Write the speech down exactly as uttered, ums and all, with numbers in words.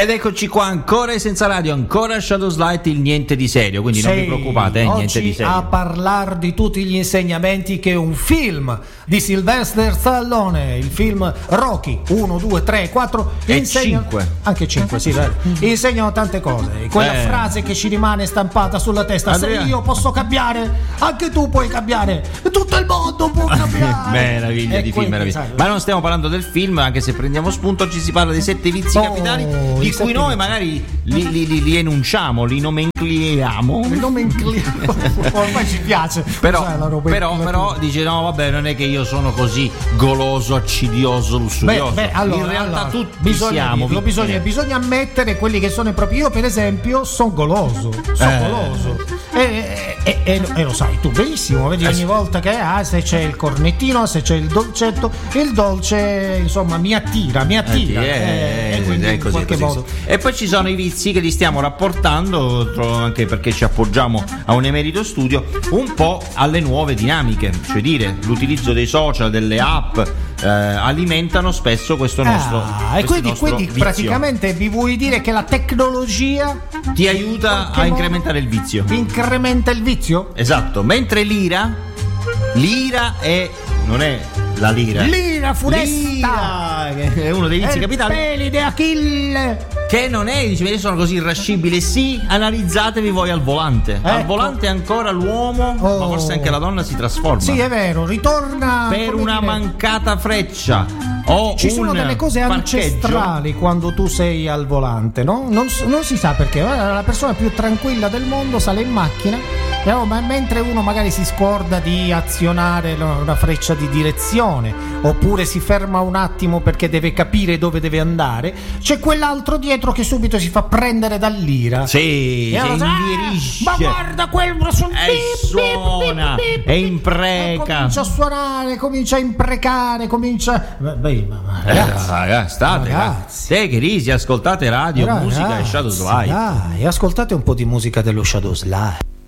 Ed eccoci qua ancora Senza Radio, ancora Shadow Slide, il niente di serio, quindi sì, non vi preoccupate, eh, niente di serio. A parlare di tutti gli insegnamenti che un film di Sylvester Stallone, il film Rocky uno, due, tre, quattro e insegna, cinque, anche cinque, sì, vero. Insegnano tante cose. Quella eh. frase che ci rimane stampata sulla testa: Andrea, se io posso cambiare, anche tu puoi cambiare, tutto il mondo può cambiare. Meraviglia e di quindi, film, meraviglia. sai, Ma non stiamo parlando del film, anche se prendiamo spunto ci si parla dei sette vizi Oh, capitali, di i cui sette noi vizi. magari li, li, li, li enunciamo, li nomencliamo. Il nome inclino, ormai ci piace. Però, Sai, la roba però, in- però dice no vabbè, non è che io sono così goloso, accidioso, lussurioso. Beh, beh, allora, in realtà allora, tutti bisogna siamo dirlo, vittime. bisogna, bisogna ammettere quelli che sono i propri. Io per esempio sono goloso, sono Eh. goloso e, e- e- e lo sai tu benissimo, vedi, Eh, ogni sì. volta che ah, se c'è il cornettino, se c'è il dolcetto, il dolce insomma mi attira, mi attira, Eh, eh, e quindi è in così, qualche così. modo. E poi ci sono i vizi che li stiamo rapportando, tro- anche perché ci appoggiamo a un emerito studio, un po' alle nuove dinamiche, cioè dire l'utilizzo dei social, delle app eh, alimentano spesso questo nostro, Ah, e questo quindi, nostro quindi vizio. praticamente vi vuoi dire che la tecnologia Ti aiuta in qualche a modo incrementare il vizio. incrementa il vizio? Esatto, mentre l'ira, l'ira è non è la lira. L'ira funesta, L'ira, che è uno dei vizi il capitali. peli di Achille. Che non è, dice, io sono così irascibile. Sì, analizzatevi voi al volante. Al Ecco. volante ancora l'uomo, Oh. ma forse anche la donna si trasforma. Sì, è vero, ritorna per come una dire, mancata freccia o ci sono un delle cose parcheggio. ancestrali quando tu sei al volante, no? Non, s- non si sa perché. Guarda, la persona più tranquilla del mondo sale in macchina, no? Ma mentre uno magari si scorda di azionare no, una freccia di direzione, oppure si ferma un attimo perché deve capire dove deve andare, c'è quell'altro dietro che subito si fa prendere dall'ira. Sì, E che allora, indirigisce. ma guarda quel sul E bip, suona, bip, bip, e bip, impreca. e comincia a suonare, comincia a imprecare, comincia. Beh, beh, ma- ma ragazzi, Eh, ragazzi, state, ragazzi. te che risi, ascoltate radio, ragazzi, musica e Shadow Slide. dai, ascoltate un po' di musica dello Shadow Slide.